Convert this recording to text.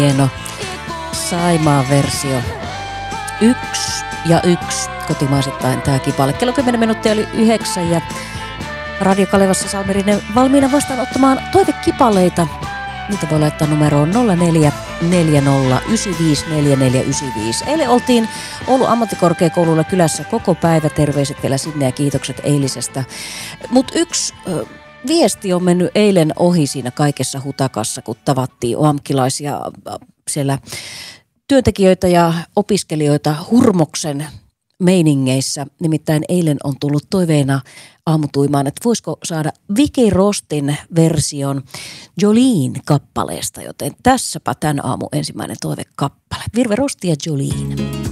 Hieno Saimaan versio. 1 kotimaisittain tämä kipale. Kello 10 minuuttia oli 9 ja Radio Kalevassa Salmerinen valmiina vastaanottamaan toivekipaleita. Niitä voi laittaa numeroon 04 40 95 4495. Eilen oltiin Oulun ammattikorkeakoululla kylässä koko päivä. Terveiset vielä sinne ja kiitokset eilisestä. Mutta yksi viesti on mennyt eilen ohi siinä kaikessa hutakassa, kun tavattiin OAMKilaisia siellä työntekijöitä ja opiskelijoita Hurmoksen meiningeissä. Nimittäin eilen on tullut toiveena aamutuimaan, että voisiko saada Vicky Rostin version Jolene-kappaleesta, joten tässäpä tämän aamun ensimmäinen toivekappale. Virve Rosti ja Jolene.